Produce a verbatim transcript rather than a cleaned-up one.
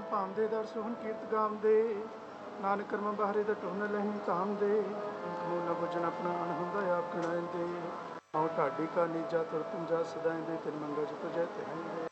ਭਾਂਦੇ ਦਰ ਸੋਹਣ ਕੀਰਤ ਗਾਉਂਦੇ, ਨਾਨਕ ਕਰਮਾਂ ਬਾਹਰੇ ਦਾ ਟੁਰਨ ਲਹੀਂ ਧਾਮ ਦੇ, ਮੂਲ ਬੁਝਣ ਆਪਣਾ ਅਣ ਹੁੰਦਾ ਆਖਣ ਦੇ, ਆਉ ਢਾਡੀ ਕਾ ਨੀਜਾ ਤੁਰ ਪੰਜਾ ਸਦਾਇ ਦੇ, ਤਿਨ ਮੰਗਾ ਜਿ ਤੁਜੈ ਧਿਆਇ ਦੇ।